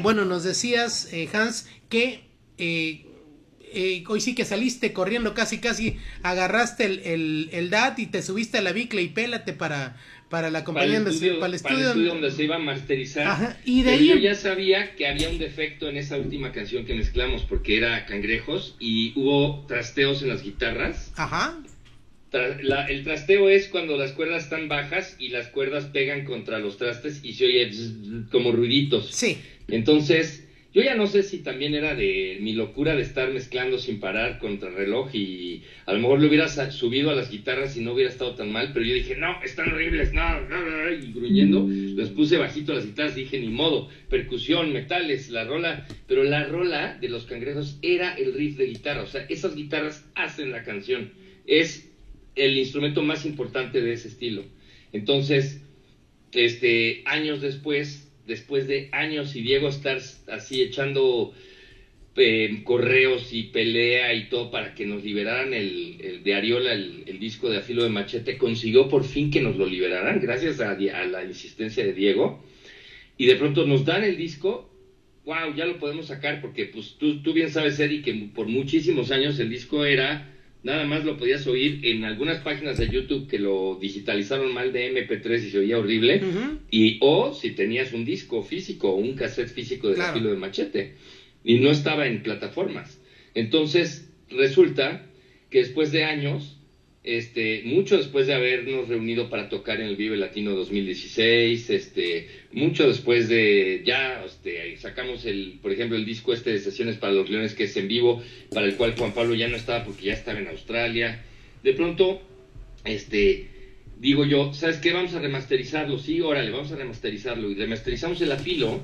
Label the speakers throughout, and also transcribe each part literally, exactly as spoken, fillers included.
Speaker 1: Bueno, nos decías, eh, Hans, que eh, eh, hoy sí que saliste corriendo, casi casi agarraste el, el, el D A T y te subiste a la bicla y pélate para, para la compañía,
Speaker 2: para el estudio,
Speaker 1: para el estudio,
Speaker 2: para el estudio donde se iba a masterizar.
Speaker 1: Ajá, y de
Speaker 2: pero
Speaker 1: ahí...
Speaker 2: yo ya sabía que había un defecto en esa última canción que mezclamos, porque era Cangrejos y hubo trasteos en las guitarras.
Speaker 1: Ajá.
Speaker 2: Tra- la, el trasteo es cuando las cuerdas están bajas y las cuerdas pegan contra los trastes y se oye bzz, como ruiditos.
Speaker 1: Sí.
Speaker 2: Entonces, yo ya no sé si también era de mi locura de estar mezclando sin parar contra reloj y a lo mejor le hubiera sa- subido a las guitarras y no hubiera estado tan mal, pero yo dije, no, están horribles, no, no, no, y gruñendo, les puse bajito a las guitarras y dije, ni modo, percusión, metales, la rola, pero la rola de los Cangrejos era el riff de guitarra, o sea, esas guitarras hacen la canción, es el instrumento más importante de ese estilo. Entonces, este, años después, después de años y Diego estar así echando eh, correos y pelea y todo para que nos liberaran el, el de Ariola, el, el disco de A Filo de Machete, consiguió por fin que nos lo liberaran, gracias a, a la insistencia de Diego, y de pronto nos dan el disco. Wow, ya lo podemos sacar, porque pues tú, tú bien sabes, Eddie, que por muchísimos años el disco era... Nada más lo podías oír en algunas páginas de YouTube que lo digitalizaron mal de eme pe tres y se oía horrible. Uh-huh. Y o si tenías un disco físico o un cassette físico de claro. Filo de Machete. Y no estaba en plataformas. Entonces, resulta que después de años, este, mucho después de habernos reunido para tocar en el Vive Latino dos mil dieciséis, este, mucho después de ya, este, sacamos el, por ejemplo, el disco este de Sesiones para los Leones, que es en vivo, para el cual Juan Pablo ya no estaba porque ya estaba en Australia. De pronto, este, digo yo, ¿sabes qué? Vamos a remasterizarlo, sí, órale, vamos a remasterizarlo, y remasterizamos el Afilo.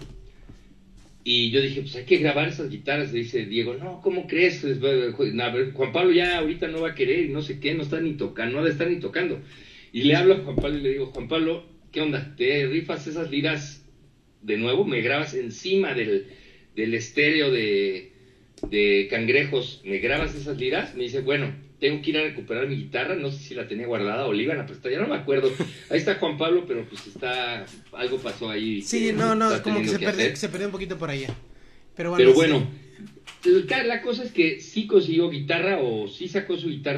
Speaker 2: Y yo dije, pues hay que grabar esas guitarras. Le dice Diego, no, ¿cómo crees? A ver, Juan Pablo ya ahorita no va a querer y no sé qué, no está ni tocando, no ha de estar ni tocando. Y le hablo a Juan Pablo y le digo, Juan Pablo, ¿qué onda? ¿Te rifas esas liras de nuevo? ¿Me grabas encima del, del estéreo de, de Cangrejos? ¿Me grabas esas liras? Me dice, bueno, tengo que ir a recuperar mi guitarra, no sé si la tenía guardada o la iban a prestar, ya no me acuerdo. Ahí está Juan Pablo, pero pues está, algo pasó ahí.
Speaker 1: Sí, no, no, como que se, que perdió, se perdió un poquito por allá. Pero bueno,
Speaker 2: pero bueno, sí. la cosa es que sí consiguió guitarra o sí sacó su guitarra